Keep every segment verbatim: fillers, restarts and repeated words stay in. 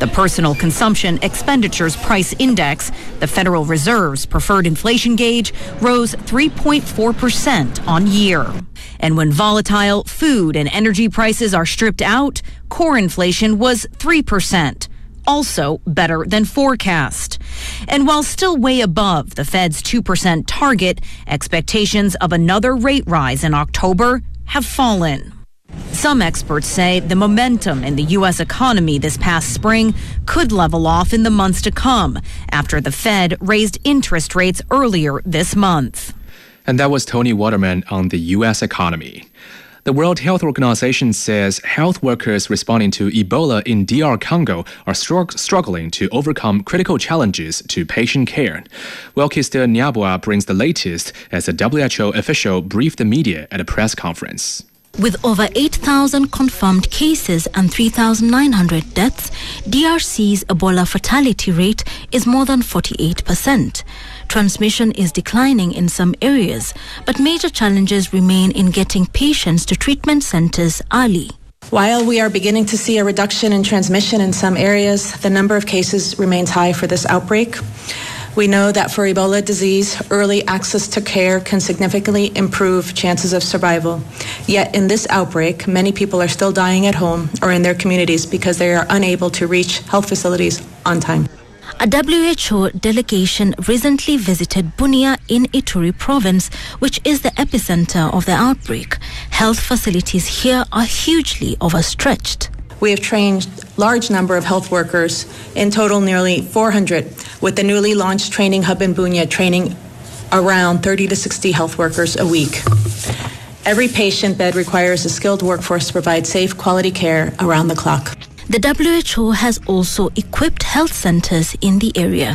The Personal Consumption Expenditures Price Index, the Federal Reserve's preferred inflation gauge, rose three point four percent on year. And when volatile food and energy prices are stripped out, core inflation was three percent. Also better than forecast. And while still way above the Fed's two percent target, expectations of another rate rise in October have fallen. Some experts say the momentum in the U S economy this past spring could level off in the months to come after the Fed raised interest rates earlier this month. And that was Tony Waterman on the U S economy. The World Health Organization says health workers responding to Ebola in D R Congo are strug- struggling to overcome critical challenges to patient care. Welkista Nyabwa brings the latest as a W H O official briefed the media at a press conference. With over eight thousand confirmed cases and three thousand nine hundred deaths, D R C's Ebola fatality rate is more than forty-eight percent. Transmission is declining in some areas, but major challenges remain in getting patients to treatment centers early. While we are beginning to see a reduction in transmission in some areas, the number of cases remains high for this outbreak. We know that for Ebola disease, early access to care can significantly improve chances of survival. Yet in this outbreak, many people are still dying at home or in their communities because they are unable to reach health facilities on time. A W H O delegation recently visited Bunia in Ituri province, which is the epicenter of the outbreak. Health facilities here are hugely overstretched. We have trained a large number of health workers, in total nearly four hundred, with the newly launched training hub in Bunia training around thirty to sixty health workers a week. Every patient bed requires a skilled workforce to provide safe, quality care around the clock. The W H O has also equipped health centers in the area.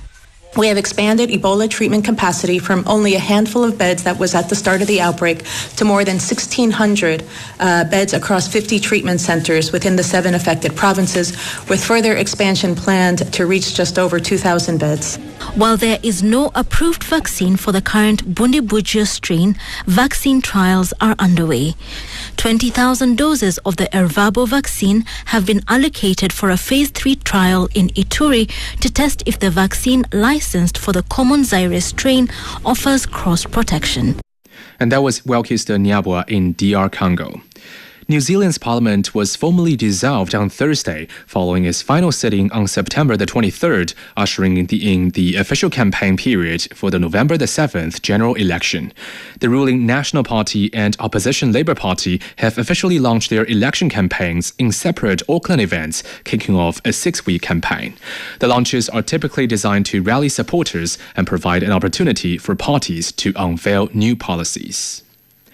We have expanded Ebola treatment capacity from only a handful of beds that was at the start of the outbreak to more than sixteen hundred uh, beds across fifty treatment centers within the seven affected provinces, with further expansion planned to reach just over two thousand beds. While there is no approved vaccine for the current Bundibugyo strain, vaccine trials are underway. twenty thousand doses of the Ervabo vaccine have been allocated for a phase three trial in Ituri to test if the vaccine licensed for the common Zaire strain offers cross-protection. And that was Welkista Nyabwa in D R Congo. New Zealand's parliament was formally dissolved on Thursday following its final sitting on September the twenty-third, ushering in the, in the official campaign period for the November the seventh general election. The ruling National Party and opposition Labour Party have officially launched their election campaigns in separate Auckland events, kicking off a six-week campaign. The launches are typically designed to rally supporters and provide an opportunity for parties to unveil new policies.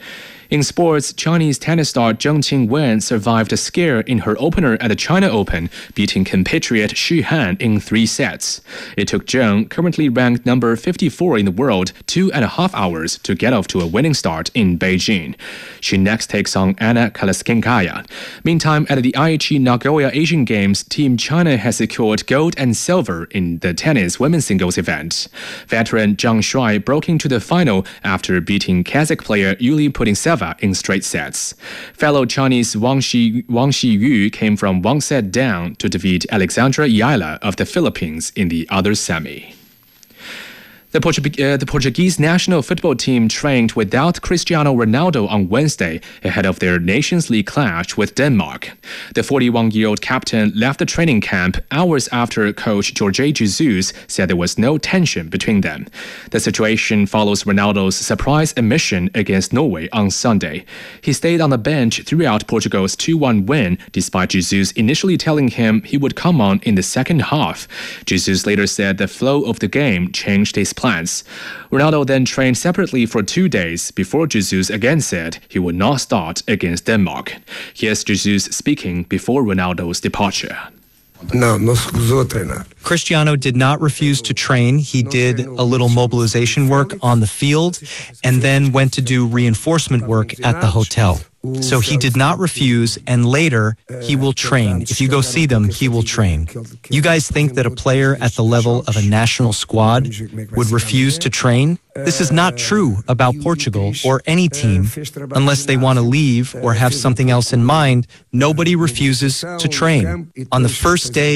In sports, Chinese tennis star Zheng Qingwen survived a scare in her opener at the China Open, beating compatriot Xu Han in three sets. It took Zheng, currently ranked number fifty-four in the world, two and a half hours to get off to a winning start in Beijing. She next takes on Anna Kaleskinkaya. Meantime, at the I H E Nagoya Asian Games, Team China has secured gold and silver in the tennis women's singles event. Veteran Zhang Shuai broke into the final after beating Kazakh player Yuli Putintseva in straight sets. Fellow Chinese Wang Shi, Wang Xiyu came from one set down to defeat Alexandra Yaila of the Philippines in the other semi. The, Portu- uh, the Portuguese national football team trained without Cristiano Ronaldo on Wednesday ahead of their Nations League clash with Denmark. The forty-one-year-old captain left the training camp hours after coach Jorge Jesus said there was no tension between them. The situation follows Ronaldo's surprise admission against Norway on Sunday. He stayed on the bench throughout Portugal's two one win, despite Jesus initially telling him he would come on in the second half. Jesus later said the flow of the game changed his plans. Ronaldo then trained separately for two days before Jesus again said he would not start against Denmark. Here's Jesus speaking before Ronaldo's departure. No, no recusou treinar. Cristiano did not refuse to train. He did a little mobilization work on the field and then went to do reinforcement work at the hotel. So he did not refuse, and later he will train. If you go see them, he will train. You guys think that a player at the level of a national squad would refuse to train? This is not true about Portugal or any team. Unless they want to leave or have something else in mind, nobody refuses to train. On the first day